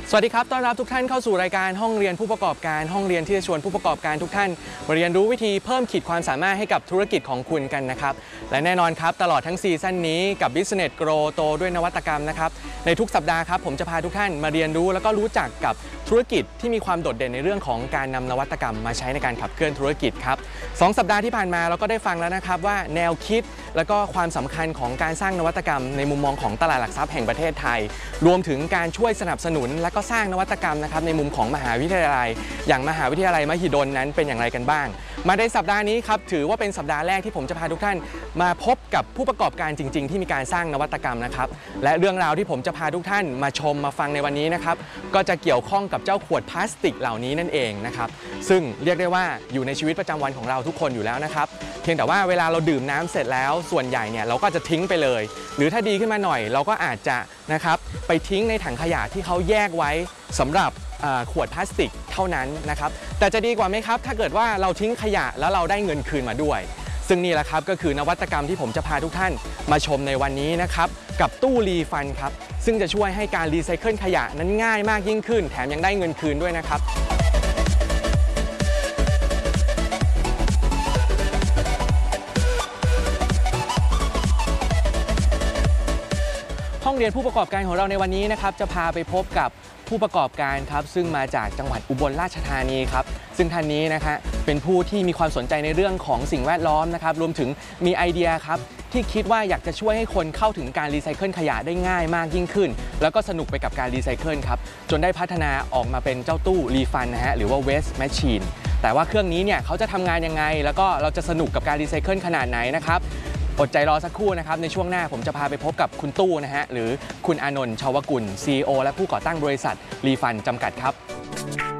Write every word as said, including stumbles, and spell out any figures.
สวัสดีครับต้อนรับทุกท่านเข้าสู่รายการห้องเรียนผู้ประกอบการห้องเรียนที่จะชวนผู้ประกอบการทุกท่านมาเรียนรู้วิธีเพิ่มขีดความสามารถให้กับธุรกิจของคุณกันนะครับและแน่นอนครับตลอดทั้งซีซั่นนี้กับ Business Grow โตด้วยนวัตกรรมนะครับในทุกสัปดาห์ครับผมจะพาทุกท่านมาเรียนรู้แล้วก็รู้จักกับธุรกิจที่มีความโดดเด่นในเรื่องของการนำนวัตกรรมมาใช้ในการขับเคลื่อนธุรกิจครับสองสัปดาห์ที่ผ่านมาเราก็ได้ฟังแล้วนะครับว่าแนวคิดแล้วก็ความสำคัญของการสร้างนวัตกรรมในมุมมองของตลาดหลักทรัพย์แห่งประเทศไทยรวมถึงการช่วยสนับสนุนและก็สร้างนวัตกรรมนะครับในมุมของมหาวิทยาลัยอย่างมหาวิทยาลัยมหิดลนั้นเป็นอย่างไรกันบ้างมาในสัปดาห์นี้ครับถือว่าเป็นสัปดาห์แรกที่ผมจะพาทุกท่านมาพบกับผู้ประกอบการจริงๆที่มีการสร้างนวัตกรรมนะครับและเรื่องราวที่ผมจะพาทุกท่านมาชมมาฟังในวันนี้นะครับก็จะเกี่ยวข้องกับเจ้าขวดพลาสติกเหล่านี้นั่นเองนะครับซึ่งเรียกได้ว่าอยู่ในชีวิตประจำวันของเราทุกคนอยู่แล้วนะครับเพียงแต่ว่าเวลาเราดื่มน้ำเสร็จแล้วส่วนใหญ่เนี่ยเราก็จะทิ้งไปเลยหรือถ้าดีขึ้นมาหน่อยเราก็อาจจะนะครับไปทิ้งในถังขยะที่เขาแยกไว้สำหรับขวดพลาสติกเท่านั้นนะครับแต่จะดีกว่าไหมครับถ้าเกิดว่าเราทิ้งขยะแล้วเราได้เงินคืนมาด้วยซึ่งนี่แหละครับก็คือนวัตกรรมที่ผมจะพาทุกท่านมาชมในวันนี้นะครับกับตู้รีฟันครับซึ่งจะช่วยให้การรีไซเคิลขยะนั้นง่ายมากยิ่งขึ้นแถมยังได้เงินคืนด้วยนะครับห้องเรียนผู้ประกอบการของเราในวันนี้นะครับจะพาไปพบกับผู้ประกอบการครับซึ่งมาจากจังหวัดอุบลราชธานีครับซึ่งท่านนี้นะคะเป็นผู้ที่มีความสนใจในเรื่องของสิ่งแวดล้อมนะครับรวมถึงมีไอเดียครับที่คิดว่าอยากจะช่วยให้คนเข้าถึงการรีไซเคิลขยะได้ง่ายมากยิ่งขึ้นแล้วก็สนุกไปกับการรีไซเคิลครับจนได้พัฒนาออกมาเป็นเจ้าตู้รีฟันนะฮะหรือว่า Waste Machine แต่ว่าเครื่องนี้เนี่ยเขาจะทำงานยังไงแล้วก็เราจะสนุกกับการรีไซเคิลขนาดไหนนะครับอดใจรอสักครู่นะครับในช่วงหน้าผมจะพาไปพบกับคุณตู้นะฮะหรือคุณอานนท์ชาวกุล ซี อี โอ และผู้ก่อตั้งบริษัทรีฟันจำกัดครับ